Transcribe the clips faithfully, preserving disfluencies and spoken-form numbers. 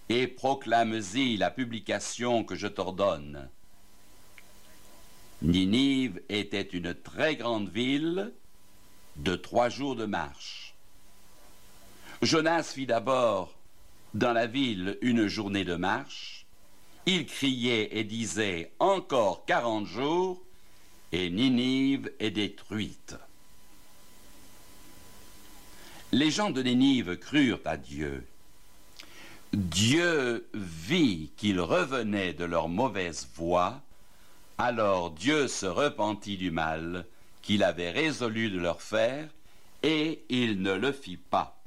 et proclame-y la publication que je t'ordonne. Ninive était une très grande ville de trois jours de marche. Jonas fit d'abord dans la ville une journée de marche. Il criait et disait « Encore quarante jours, et Ninive est détruite. » Les gens de Ninive crurent à Dieu. Dieu vit qu'ils revenaient de leur mauvaise voie, alors Dieu se repentit du mal qu'il avait résolu de leur faire, et il ne le fit pas.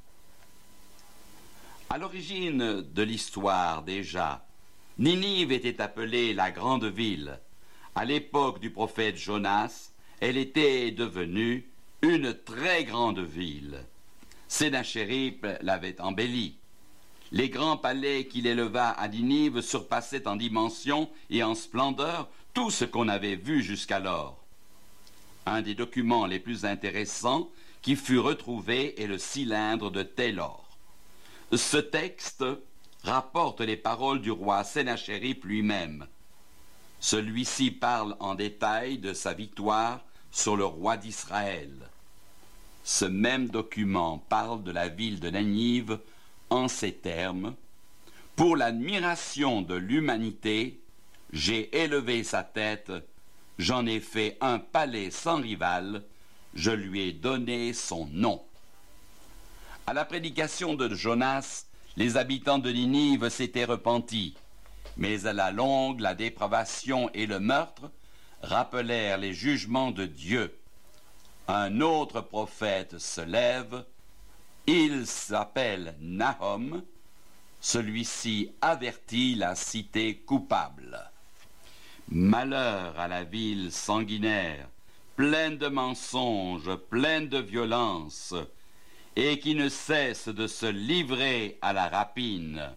À l'origine de l'histoire déjà, Ninive était appelée la grande ville. À l'époque du prophète Jonas, elle était devenue une très grande ville. Sénachérib l'avait embellie. Les grands palais qu'il éleva à Ninive surpassaient en dimension et en splendeur tout ce qu'on avait vu jusqu'alors. Un des documents les plus intéressants qui fut retrouvé est le cylindre de Taylor. Ce texte rapporte les paroles du roi Sénachérib lui-même. Celui-ci parle en détail de sa victoire sur le roi d'Israël. Ce même document parle de la ville de Ninive en ces termes. « Pour l'admiration de l'humanité, j'ai élevé sa tête, j'en ai fait un palais sans rival, je lui ai donné son nom. » À la prédication de Jonas, les habitants de Ninive s'étaient repentis, mais à la longue, la dépravation et le meurtre rappelèrent les jugements de Dieu. Un autre prophète se lève, il s'appelle Nahum, celui-ci avertit la cité coupable. Malheur à la ville sanguinaire, pleine de mensonges, pleine de violence, et qui ne cesse de se livrer à la rapine.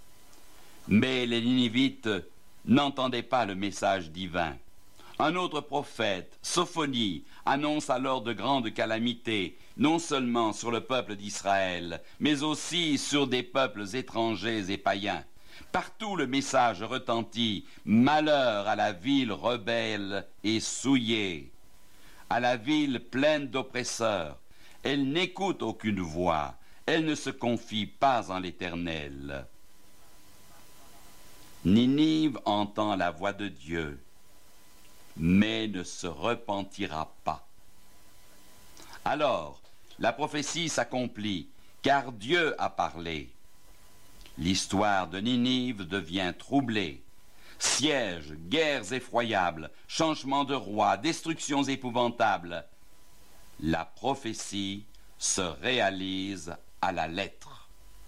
Mais les Ninivites n'entendaient pas le message divin. Un autre prophète, Sophonie, annonce alors de grandes calamités, non seulement sur le peuple d'Israël, mais aussi sur des peuples étrangers et païens. Partout le message retentit, malheur à la ville rebelle et souillée, à la ville pleine d'oppresseurs. Elle n'écoute aucune voix, elle ne se confie pas en l'Éternel. Ninive entend la voix de Dieu, mais ne se repentira pas. Alors, la prophétie s'accomplit, car Dieu a parlé. L'histoire de Ninive devient troublée. Sièges, guerres effroyables, changements de roi, destructions épouvantables. La prophétie se réalise à la lettre.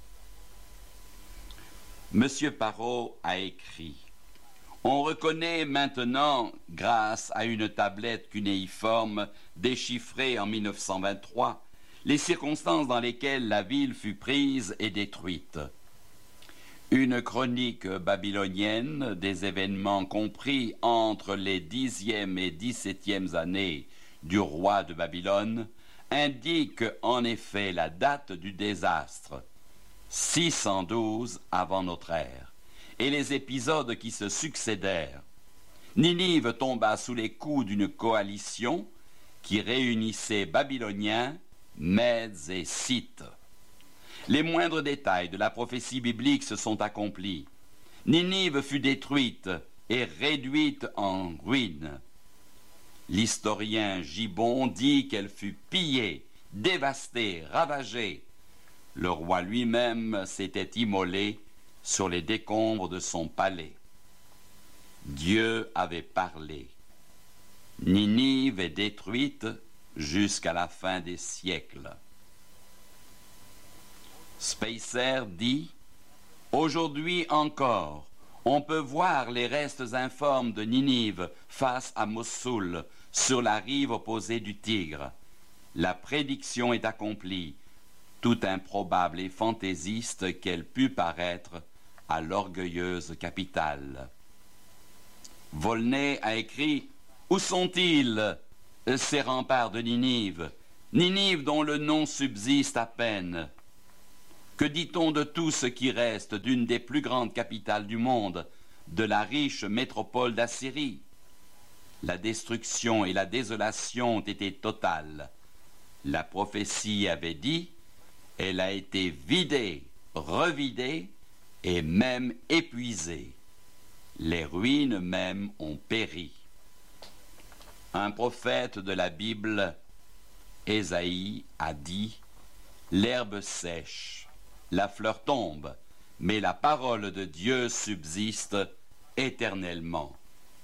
Monsieur Parrot a écrit « On reconnaît maintenant, grâce à une tablette cunéiforme déchiffrée en mille neuf cent vingt-trois, les circonstances dans lesquelles la ville fut prise et détruite. Une chronique babylonienne des événements compris entre les dixième et dix-septième années du roi de Babylone indique en effet la date du désastre, six cent douze avant notre ère, et les épisodes qui se succédèrent. Ninive tomba sous les coups d'une coalition qui réunissait Babyloniens, Mèdes et Scythes. Les moindres détails de la prophétie biblique se sont accomplis. Ninive fut détruite et réduite en ruine. L'historien Gibbon dit qu'elle fut pillée, dévastée, ravagée. Le roi lui-même s'était immolé sur les décombres de son palais. Dieu avait parlé. Ninive est détruite jusqu'à la fin des siècles. Spicer dit « Aujourd'hui encore, on peut voir les restes informes de Ninive face à Mossoul, sur la rive opposée du Tigre. La prédiction est accomplie, tout improbable et fantaisiste qu'elle pût paraître à l'orgueilleuse capitale. » Volney a écrit « Où sont-ils, ces remparts de Ninive, Ninive dont le nom subsiste à peine ?» Que dit-on de tout ce qui reste d'une des plus grandes capitales du monde, de la riche métropole d'Assyrie? La destruction et la désolation ont été totales. La prophétie avait dit, elle a été vidée, revidée et même épuisée. Les ruines même ont péri. Un prophète de la Bible, Ésaïe, a dit, l'herbe sèche, la fleur tombe, mais la parole de Dieu subsiste éternellement.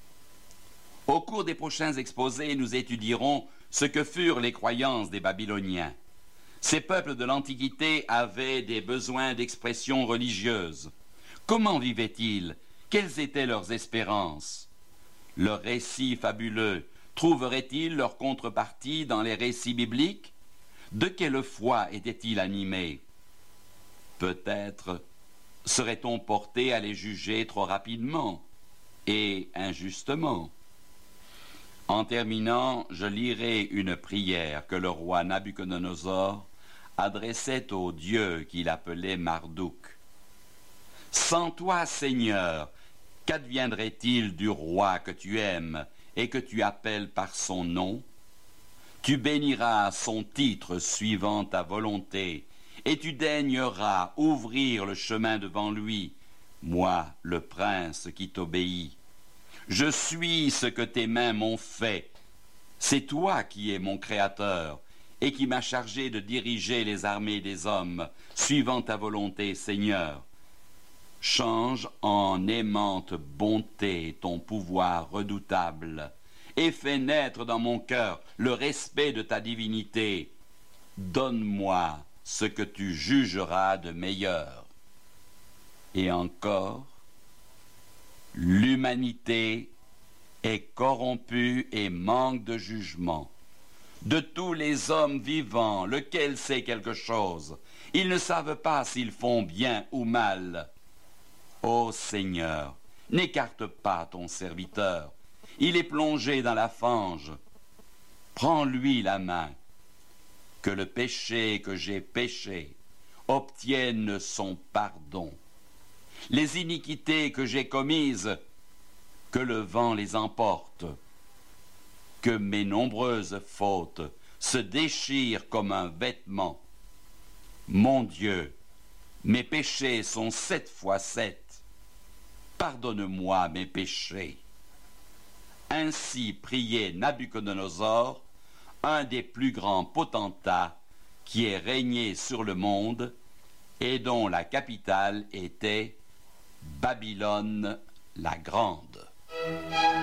Au cours des prochains exposés, nous étudierons ce que furent les croyances des Babyloniens. Ces peuples de l'Antiquité avaient des besoins d'expression religieuse. Comment vivaient-ils? Quelles étaient leurs espérances? Leurs récits fabuleux trouveraient-ils leur contrepartie dans les récits bibliques? De quelle foi étaient-ils animés? Peut-être serait-on porté à les juger trop rapidement et injustement. En terminant, je lirai une prière que le roi Nabuchodonosor adressait au Dieu qu'il appelait Marduk. « Sans toi, Seigneur, qu'adviendrait-il du roi que tu aimes et que tu appelles par son nom? Tu béniras son titre suivant ta volonté, et tu daigneras ouvrir le chemin devant lui, moi, le prince qui t'obéis. Je suis ce que tes mains m'ont fait. C'est toi qui es mon créateur, et qui m'as chargé de diriger les armées des hommes, suivant ta volonté, Seigneur. Change en aimante bonté ton pouvoir redoutable, et fais naître dans mon cœur le respect de ta divinité. Donne-moi ce que tu jugeras de meilleur. » Et encore, l'humanité est corrompue et manque de jugement. De tous les hommes vivants, lequel sait quelque chose? Ils ne savent pas s'ils font bien ou mal. Ô Seigneur, n'écarte pas ton serviteur. Il est plongé dans la fange. Prends-lui la main. Que le péché que j'ai péché obtienne son pardon. Les iniquités que j'ai commises, que le vent les emporte. Que mes nombreuses fautes se déchirent comme un vêtement. Mon Dieu, mes péchés sont sept fois sept. Pardonne-moi mes péchés. Ainsi priait Nabuchodonosor, un des plus grands potentats qui ait régné sur le monde et dont la capitale était Babylone la Grande.